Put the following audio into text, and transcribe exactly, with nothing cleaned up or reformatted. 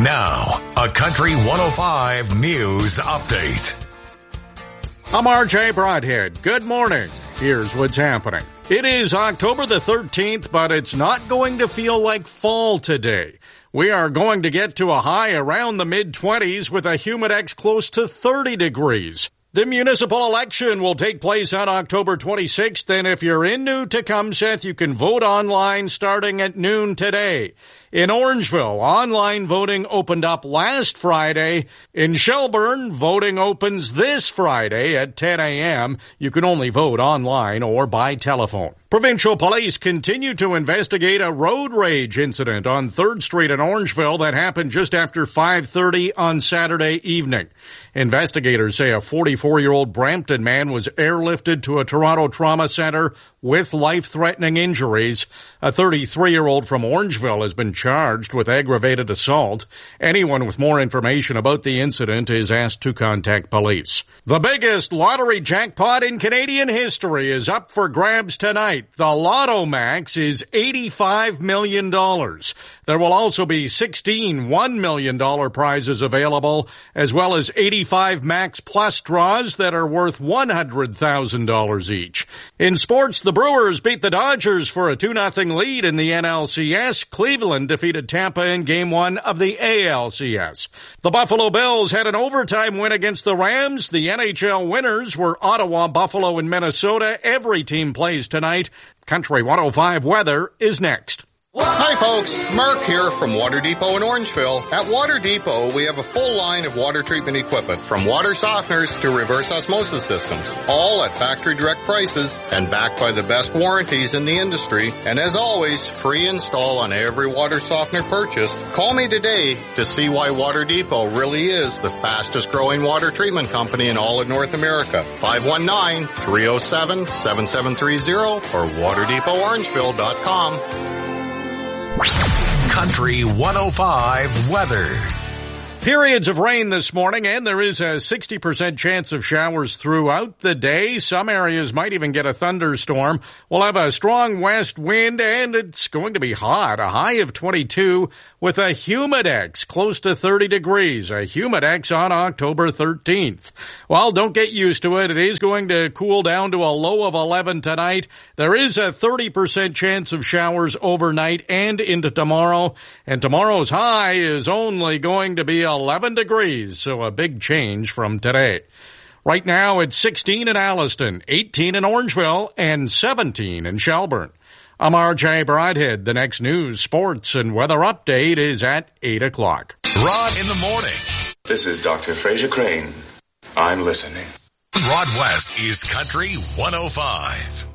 Now, a Country one oh five News Update. I'm R J Broadhead. Good morning. Here's what's happening. It is October the thirteenth, but it's not going to feel like fall today. We are going to get to a high around the mid-twenties with a humidex close to thirty degrees. The municipal election will take place on October twenty-sixth, and if you're in New Tecumseth, you can vote online starting at noon today. In Orangeville, online voting opened up last Friday. In Shelburne, voting opens this Friday at ten a.m. You can only vote online or by telephone. Provincial police continue to investigate a road rage incident on third Street in Orangeville that happened just after five thirty on Saturday evening. Investigators say a forty-four-year-old Brampton man was airlifted to a Toronto trauma center with life-threatening injuries. A thirty-three-year-old from Orangeville has been charged with aggravated assault. Anyone with more information about the incident is asked to contact police. The biggest lottery jackpot in Canadian history is up for grabs tonight. The Lotto Max is eighty-five million dollars. There will also be sixteen one million dollars prizes available, as well as eighty-five Max Plus draws that are worth one hundred thousand dollars each. In sports, the Brewers beat the Dodgers for a two nothing lead in the N L C S. Cleveland defeated Tampa in Game one of the A L C S. The Buffalo Bills had an overtime win against the Rams. The N H L winners were Ottawa, Buffalo, and Minnesota. Every team plays tonight. Country one oh five weather is next. Hi folks, Mark here from Water Depot in Orangeville. At Water Depot, we have a full line of water treatment equipment, from water softeners to reverse osmosis systems, all at factory direct prices and backed by the best warranties in the industry. And as always, free install on every water softener purchased. Call me today to see why Water Depot really is the fastest growing water treatment company in all of North America. five one nine, three oh seven, seven seven three oh or water depot orangeville dot com. Country one oh five weather. Periods of rain this morning, and there is a sixty percent chance of showers throughout the day. Some areas might even get a thunderstorm. We'll have a strong west wind, and it's going to be hot. A high of twenty-two with a humidex close to thirty degrees. A humidex on October thirteenth. Well, don't get used to it. It is going to cool down to a low of eleven tonight. There is a thirty percent chance of showers overnight and into tomorrow. And tomorrow's high is only going to be eleven degrees, so a big change from today. Right now, it's sixteen in Alliston, eighteen in Orangeville, and seventeen in Shelburne. I'm R J Broadhead. The next news, sports, and weather update is at eight o'clock. Rod in the morning. This is Doctor Fraser Crane. I'm listening. Rod West is Country one oh five.